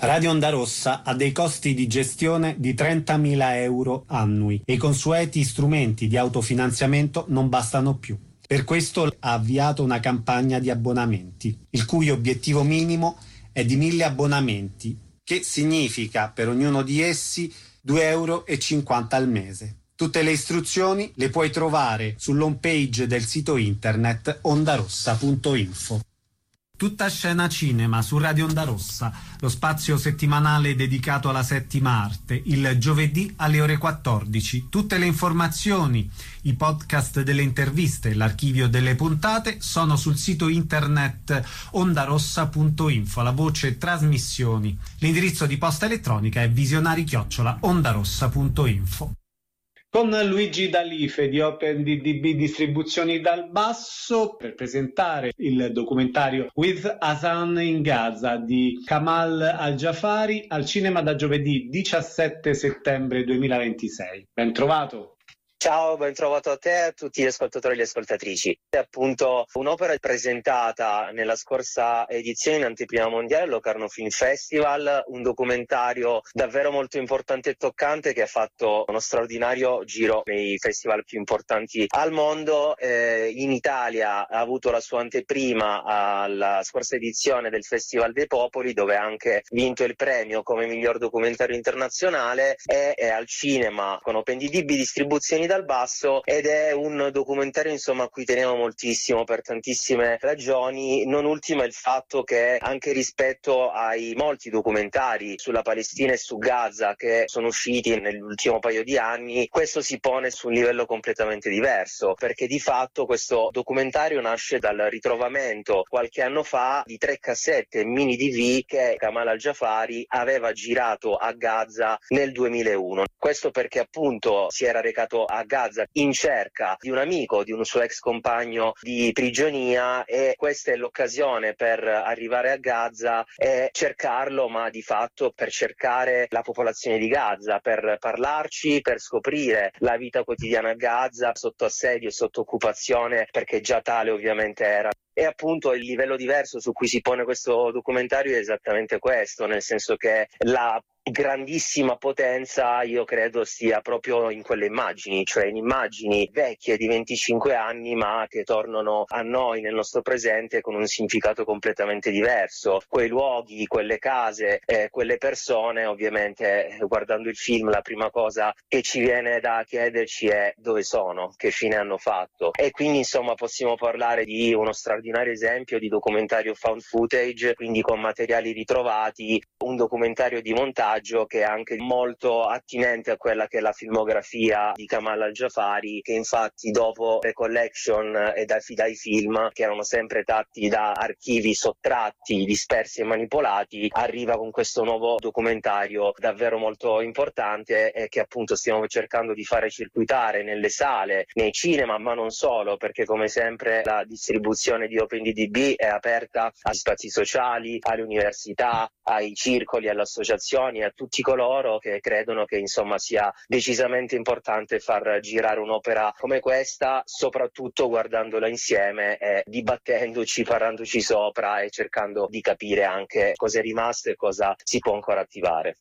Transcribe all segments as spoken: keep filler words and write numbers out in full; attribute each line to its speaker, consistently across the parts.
Speaker 1: Radio Onda Rossa ha dei costi di gestione di trentamila euro annui e i consueti strumenti di autofinanziamento non bastano più. Per questo ha avviato una campagna di abbonamenti, il cui obiettivo minimo è di mille abbonamenti, che significa per ognuno di essi due euro e cinquanta al mese. Tutte le istruzioni le puoi trovare sull'home page del sito internet ondarossa punto info. Tutta scena cinema su Radio Onda Rossa, lo spazio settimanale dedicato alla settima arte, il giovedì alle ore quattordici. Tutte le informazioni, i podcast delle interviste, l'archivio delle puntate sono sul sito internet ondarossa punto info, la voce trasmissioni. L'indirizzo di posta elettronica è visionari chiocciola ondarossa punto info. Con Luigi D'Alife di OpenDDB Distribuzioni dal Basso per presentare il documentario With Hassan in Gaza di Kamal Al-Jafari al cinema da giovedì diciassette settembre duemilaventisei. Ben trovato!
Speaker 2: Ciao, ben trovato a te e a tutti gli ascoltatori e le ascoltatrici. È appunto un'opera presentata nella scorsa edizione in anteprima mondiale al Locarno Film Festival, un documentario davvero molto importante e toccante che ha fatto uno straordinario giro nei festival più importanti al mondo. Eh, in Italia ha avuto la sua anteprima alla scorsa edizione del Festival dei Popoli, dove ha anche vinto il premio come miglior documentario internazionale, e è al cinema con OpenDDB Distribuzioni dal Basso, ed è un documentario insomma a cui tenevo moltissimo per tantissime ragioni, non ultima il fatto che anche rispetto ai molti documentari sulla Palestina e su Gaza che sono usciti nell'ultimo paio di anni, questo si pone su un livello completamente diverso, perché di fatto questo documentario nasce dal ritrovamento qualche anno fa di tre cassette mini D V che Kamal Al-Jafari aveva girato a Gaza nel duemilauno. Questo perché appunto si era recato a Gaza in cerca di un amico, di un suo ex compagno di prigionia, e questa è l'occasione per arrivare a Gaza e cercarlo, ma di fatto per cercare la popolazione di Gaza, per parlarci, per scoprire la vita quotidiana a Gaza sotto assedio e sotto occupazione, perché già tale ovviamente era. E appunto il livello diverso su cui si pone questo documentario è esattamente questo, nel senso che la grandissima potenza io credo sia proprio in quelle immagini, cioè in immagini vecchie di venticinque anni ma che tornano a noi nel nostro presente con un significato completamente diverso. Quei luoghi, quelle case, eh, quelle persone, ovviamente eh, guardando il film la prima cosa che ci viene da chiederci è dove sono, che fine hanno fatto, e quindi insomma possiamo parlare di uno straordinario esempio di documentario found footage, quindi con materiali ritrovati, un documentario di montaggio che è anche molto attinente a quella che è la filmografia di Kamal Al-Jafari, che infatti dopo le collection e dai, dai film che erano sempre tratti da archivi sottratti, dispersi e manipolati, arriva con questo nuovo documentario davvero molto importante e che appunto stiamo cercando di fare circuitare nelle sale, nei cinema, ma non solo, perché come sempre la distribuzione di OpenDDB è aperta agli spazi sociali, alle università, ai circoli, alle associazioni, a tutti coloro che credono che insomma sia decisamente importante far girare un'opera come questa, soprattutto guardandola insieme e dibattendoci, parlandoci sopra e cercando di capire anche cosa è rimasto e cosa si può ancora attivare.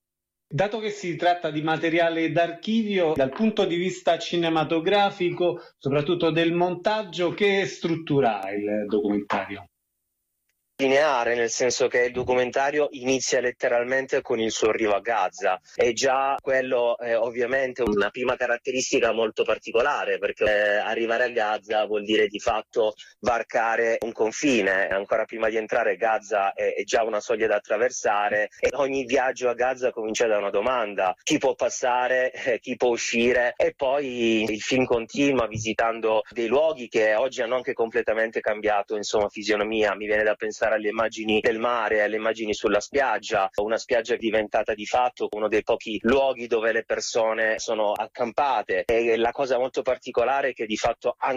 Speaker 1: Dato che si tratta di materiale d'archivio, dal punto di vista cinematografico, soprattutto del montaggio, che struttura ha il documentario?
Speaker 2: Lineare, nel senso che il documentario inizia letteralmente con il suo arrivo a Gaza, e già quello è ovviamente una prima caratteristica molto particolare, perché eh, arrivare a Gaza vuol dire di fatto varcare un confine. Ancora prima di entrare Gaza è, è già una soglia da attraversare, e ogni viaggio a Gaza comincia da una domanda: chi può passare, eh, chi può uscire? E poi il film continua visitando dei luoghi che oggi hanno anche completamente cambiato insomma fisionomia. Mi viene da pensare alle immagini del mare, alle immagini sulla spiaggia, una spiaggia diventata di fatto uno dei pochi luoghi dove le persone sono accampate, e la cosa molto particolare è che di fatto